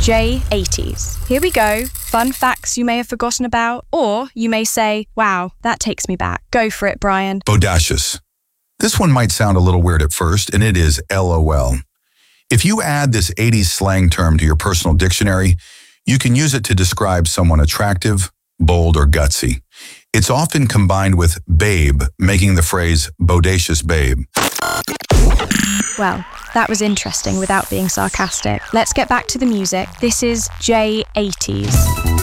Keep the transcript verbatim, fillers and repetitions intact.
J eighties. Here we go. Fun facts you may have forgotten about, or you may say, wow, that takes me back. Go for it, Brian. Bodacious. This one might sound a little weird at first, and it is LOL. If you add this eighties slang term to your personal dictionary, you can use it to describe someone attractive, bold, or gutsy. It's often combined with babe, making the phrase bodacious babe. Well, that was interesting without being sarcastic. Let's get back to the music. This is J eighties.